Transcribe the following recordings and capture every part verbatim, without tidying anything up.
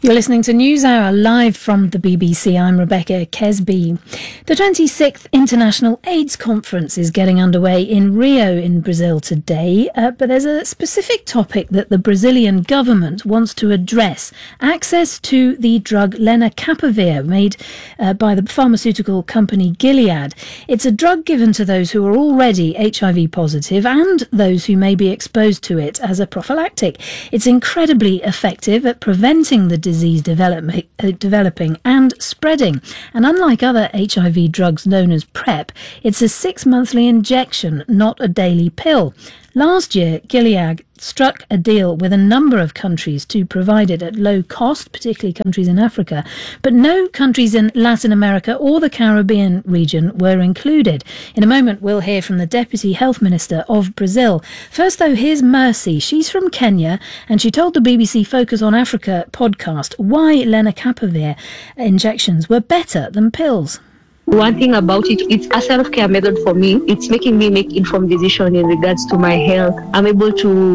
You're listening to NewsHour live from the B B C. I'm Rebecca Kesby. The twenty-sixth International AIDS Conference is getting underway in Rio in Brazil today, uh, but there's a specific topic that the Brazilian government wants to address: access to the drug lenacapavir, made uh, by the pharmaceutical company Gilead. It's a drug given to those who are already H I V positive and those who may be exposed to it as a prophylactic. It's incredibly effective at preventing the disease disease develop, uh, developing and spreading. And unlike other H I V drugs known as PrEP, it's a six-monthly injection, not a daily pill. Last year, Gilead struck a deal with a number of countries to provide it at low cost, particularly countries in Africa, but no countries in Latin America or the Caribbean region were included. In a moment, we'll hear from the Deputy Health Minister of Brazil. First, though, here's Mercy. She's from Kenya, and she told the B B C Focus on Africa podcast why lenacapavir injections were better than pills. One thing about it, it's a self-care method for me. It's making me make informed decisions in regards to my health. I'm able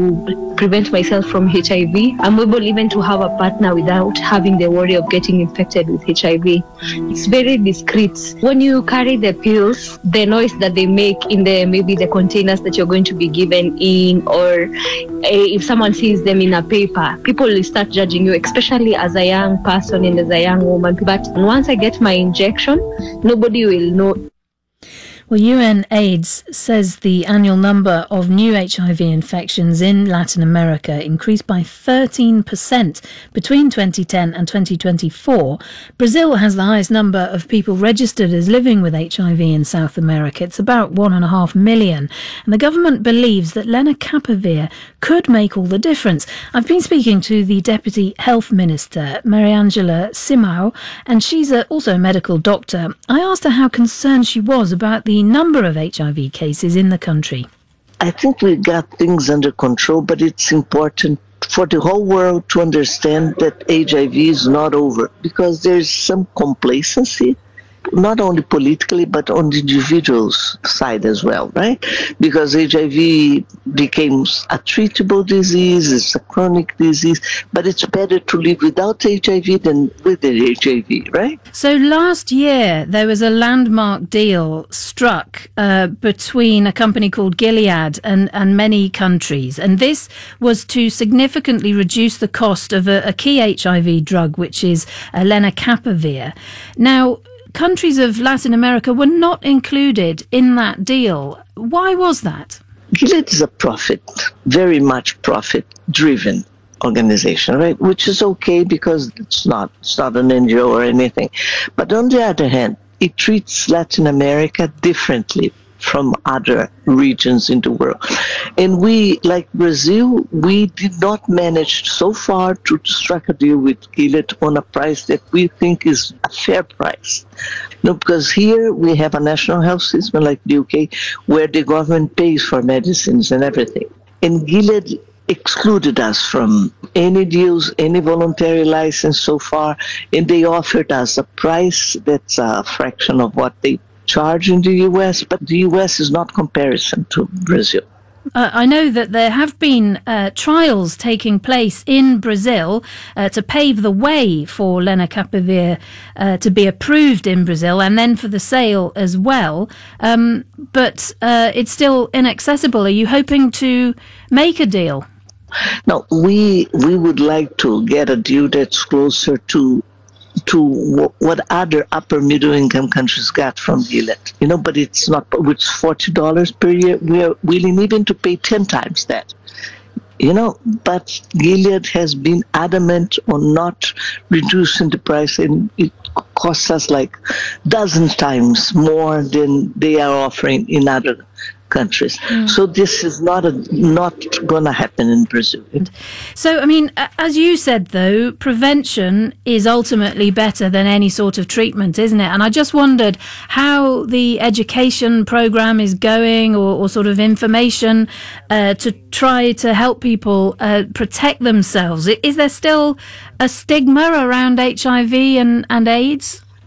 to prevent myself from H I V. I'm able even to have a partner without having the worry of getting infected with H I V. It's very discreet. When you carry the pills, the noise that they make in the maybe the containers that you're going to be given in, or uh, if someone sees them in a paper, people will start judging you, especially as a young person and as a young woman. But once I get my injection, nobody will know. Well, UNAIDS says the annual number of new H I V infections in Latin America increased by thirteen percent between twenty ten and twenty twenty-four. Brazil has the highest number of people registered as living with H I V in South America. It's about one and a half million. And the government believes that lenacapavir could make all the difference. I've been speaking to the Deputy Health Minister, Mariangela Simão, and she's a, also a medical doctor. I asked her how concerned she was about the number of H I V cases in the country. I think we got things under control, but it's important for the whole world to understand that H I V is not over, because there's some complacency, not only politically, but on the individual's side as well, right? Because H I V became a treatable disease, it's a chronic disease, but it's better to live without H I V than with the H I V, right? So last year, there was a landmark deal struck uh, between a company called Gilead and, and many countries, and this was to significantly reduce the cost of a, a key H I V drug, which is uh, lenacapavir. Now, countries of Latin America were not included in that deal. Why was that? Gilead is a profit, very much profit-driven organization, right? Which is okay because it's not, it's not an N G O or anything. But on the other hand, it treats Latin America differently from other regions in the world. And we, like Brazil, we did not manage so far to strike a deal with Gilead on a price that we think is a fair price. No, because here we have a national health system like the U K where the government pays for medicines and everything. And Gilead excluded us from any deals, any voluntary license so far, and they offered us a price that's a fraction of what they charge in the U S, but the U S is not comparison to Brazil. Uh, I know that there have been uh, trials taking place in Brazil uh, to pave the way for lenacapavir uh, to be approved in Brazil and then for the sale as well. Um, but uh, it's still inaccessible. Are you hoping to make a deal? No, we we would like to get a deal that's closer to to what other upper middle income countries got from Gilead, you know, but it's not, which is forty dollars per year. We are willing even to pay ten times that, you know, but Gilead has been adamant on not reducing the price, and it costs us like dozen times more than they are offering in other countries. Mm. So this is not a, not going to happen in Brazil. So, I mean, as you said, though, prevention is ultimately better than any sort of treatment, isn't it? And I just wondered how the education program is going, or, or sort of information uh, to try to help people uh, protect themselves. Is there still a stigma around H I V and, and AIDS?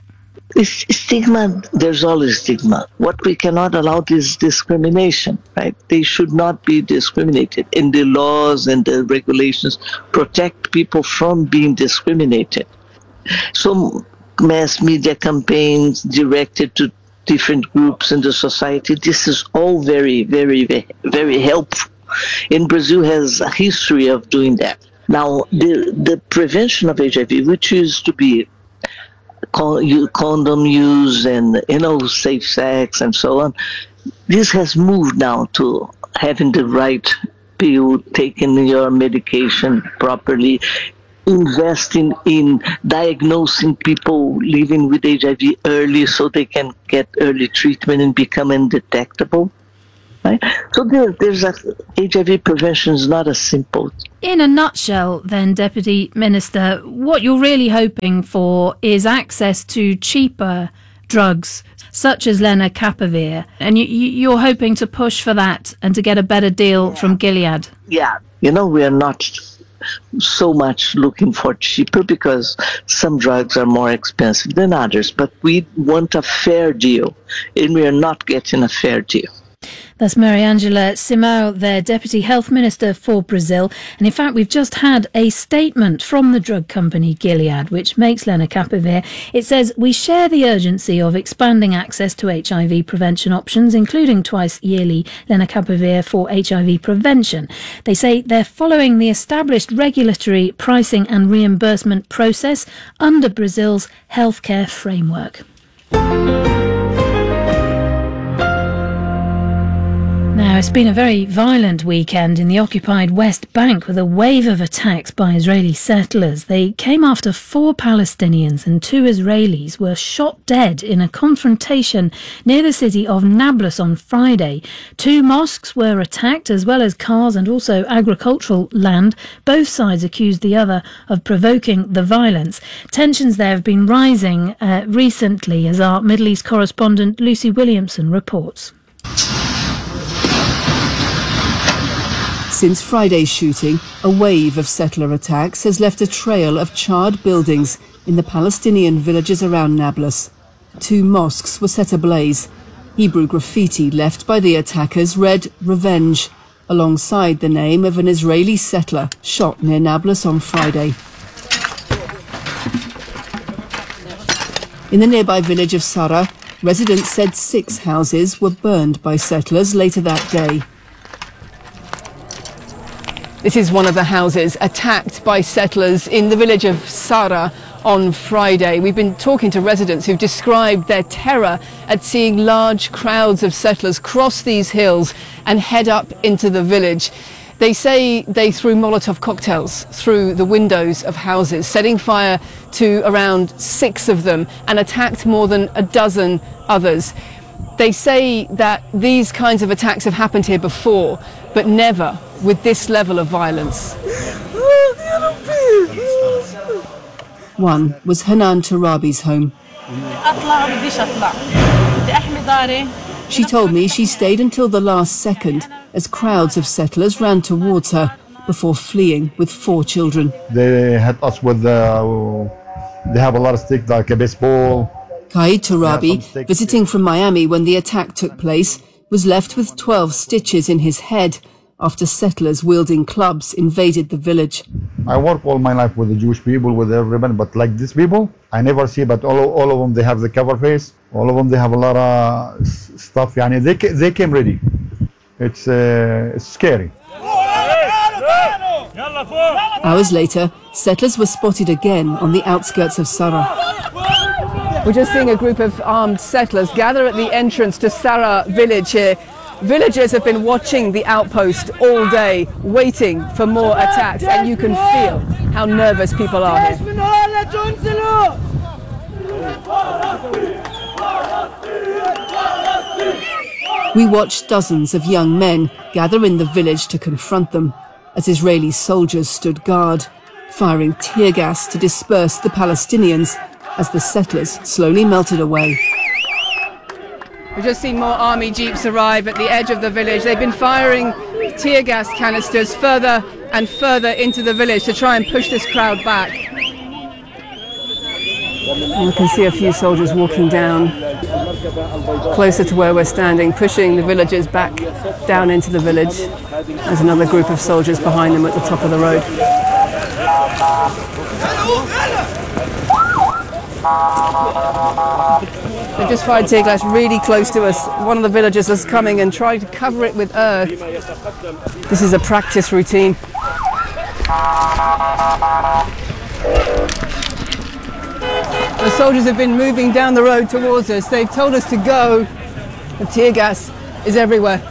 It's stigma, there's always stigma. What we cannot allow is discrimination, right? They should not be discriminated. And the laws and the regulations protect people from being discriminated. So mass media campaigns directed to different groups in the society, this is all very, very, very helpful. And Brazil has a history of doing that. Now, the, the prevention of H I V, which used to be condom use and, you know, safe sex and so on, this has moved now to having the right pill, taking your medication properly, investing in diagnosing people living with H I V early so they can get early treatment and become undetectable. Right? So there, there's a, H I V prevention is not as simple. In a nutshell, then, Deputy Minister, what you're really hoping for is access to cheaper drugs, such as lenacapavir, and you, you're hoping to push for that and to get a better deal from Gilead. Yeah, you know, we are not so much looking for cheaper because some drugs are more expensive than others, but we want a fair deal, and we are not getting a fair deal. That's Mariangela Simão, their Deputy Health Minister for Brazil. And in fact, we've just had a statement from the drug company Gilead, which makes lenacapavir. It says, "We share the urgency of expanding access to H I V prevention options, including twice yearly lenacapavir for H I V prevention." They say they're following the established regulatory pricing and reimbursement process under Brazil's healthcare framework. Now, it's been a very violent weekend in the occupied West Bank with a wave of attacks by Israeli settlers. They came after four Palestinians and two Israelis were shot dead in a confrontation near the city of Nablus on Friday. Two mosques were attacked, as well as cars and also agricultural land. Both sides accused the other of provoking the violence. Tensions there have been rising uh, recently, as our Middle East correspondent Lucy Williamson reports. Since Friday's shooting, a wave of settler attacks has left a trail of charred buildings in the Palestinian villages around Nablus. Two mosques were set ablaze. Hebrew graffiti left by the attackers read "Revenge," alongside the name of an Israeli settler shot near Nablus on Friday. In the nearby village of Sarah, residents said six houses were burned by settlers later that day. This is one of the houses attacked by settlers in the village of Sarah on Friday. We've been talking to residents who've described their terror at seeing large crowds of settlers cross these hills and head up into the village. They say they threw Molotov cocktails through the windows of houses, setting fire to around six of them and attacked more than a dozen others. They say that these kinds of attacks have happened here before, but never with this level of violence. One was Hanan Turabi's home. She told me she stayed until the last second as crowds of settlers ran towards her before fleeing with four children. They hit us with, uh, they have a lot of sticks like a baseball. Kaid Turabi, visiting from Miami when the attack took place, was left with twelve stitches in his head after settlers wielding clubs invaded the village. I work all my life with the Jewish people, with everybody, but like these people, I never see, but all, all of them, they have the cover face. All of them, they have a lot of stuff. Yani they, they came ready. It's, uh, it's scary. Hours later, settlers were spotted again on the outskirts of Sarah. We're just seeing a group of armed settlers gather at the entrance to Sarah village here. Villagers have been watching the outpost all day, waiting for more attacks, and you can feel how nervous people are here. We watched dozens of young men gather in the village to confront them, as Israeli soldiers stood guard, firing tear gas to disperse the Palestinians as the settlers slowly melted away. We've just seen more army jeeps arrive at the edge of the village. They've been firing tear gas canisters further and further into the village to try and push this crowd back. You can see a few soldiers walking down closer to where we're standing, pushing the villagers back down into the village. There's another group of soldiers behind them at the top of the road. They've just fired tear gas really close to us. One of the villagers is coming and trying to cover it with earth. This is a practice routine. The soldiers have been moving down the road towards us. They've told us to go. The tear gas is everywhere.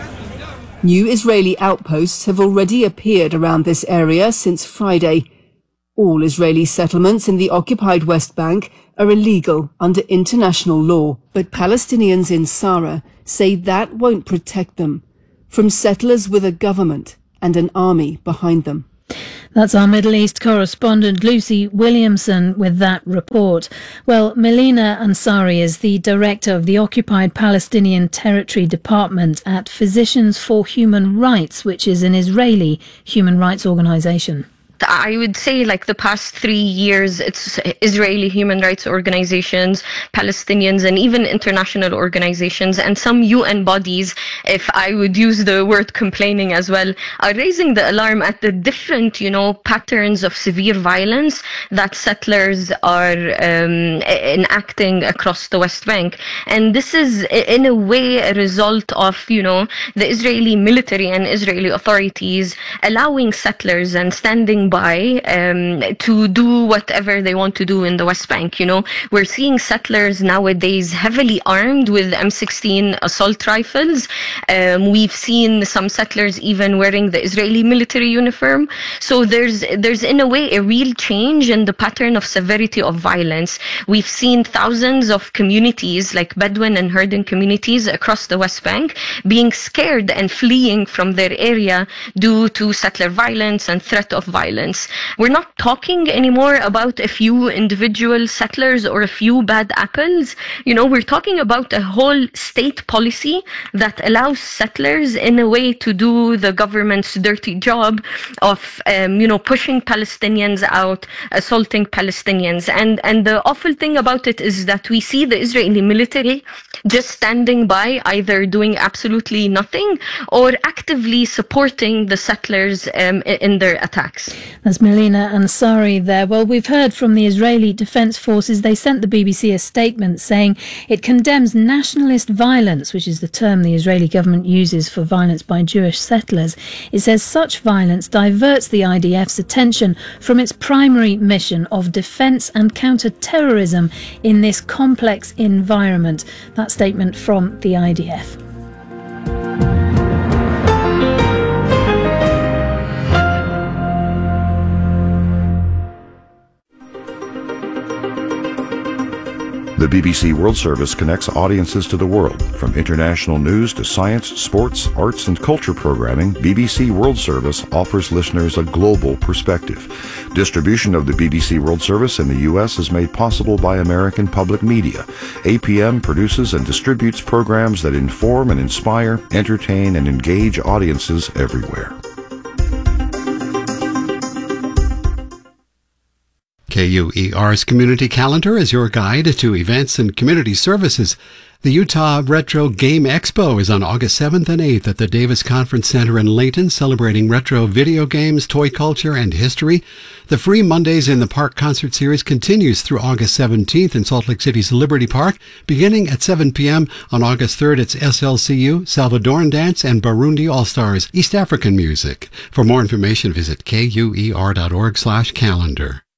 New Israeli outposts have already appeared around this area since Friday. All Israeli settlements in the occupied West Bank are illegal under international law, but Palestinians in Sara say that won't protect them from settlers with a government and an army behind them. That's our Middle East correspondent Lucy Williamson with that report. Well, Melina Ansari is the director of the Occupied Palestinian Territory Department at Physicians for Human Rights, which is an Israeli human rights organization. I would say like the past three years, it's Israeli human rights organizations, Palestinians, and even international organizations and some U N bodies, if I would use the word complaining as well, are raising the alarm at the different, you know, patterns of severe violence that settlers are um, enacting across the West Bank. And this is in a way a result of, you know, the Israeli military and Israeli authorities allowing settlers and standing by um, to do whatever they want to do in the West Bank. You know, we're seeing settlers nowadays heavily armed with M sixteen assault rifles. Um, we've seen some settlers even wearing the Israeli military uniform. So there's there's in a way a real change in the pattern of severity of violence. We've seen thousands of communities like Bedouin and Herden communities across the West Bank being scared and fleeing from their area due to settler violence and threat of violence. We're not talking anymore about a few individual settlers or a few bad apples. You know, we're talking about a whole state policy that allows settlers in a way to do the government's dirty job of, um, you know, pushing Palestinians out, assaulting Palestinians. And, and the awful thing about it is that we see the Israeli military just standing by, either doing absolutely nothing or actively supporting the settlers um, in their attacks. That's Melina Ansari there. Well, we've heard from the Israeli Defence Forces. They sent the B B C a statement saying it condemns nationalist violence, which is the term the Israeli government uses for violence by Jewish settlers. It says such violence diverts the I D F's attention from its primary mission of defence and counter-terrorism in this complex environment. That statement from the I D F. The B B C World Service connects audiences to the world. From international news to science, sports, arts, and culture programming, B B C World Service offers listeners a global perspective. Distribution of the B B C World Service in the U S is made possible by American Public Media. A P M produces and distributes programs that inform and inspire, entertain, and engage audiences everywhere. K U E R's Community Calendar is your guide to events and community services. The Utah Retro Game Expo is on August seventh and eighth at the Davis Conference Center in Layton, celebrating retro video games, toy culture, and history. The Free Mondays in the Park concert series continues through August seventeenth in Salt Lake City's Liberty Park. Beginning at seven p.m. on August third, it's S L C U, Salvadoran Dance, and Burundi All-Stars, East African music. For more information, visit K U E R dot org slash calendar.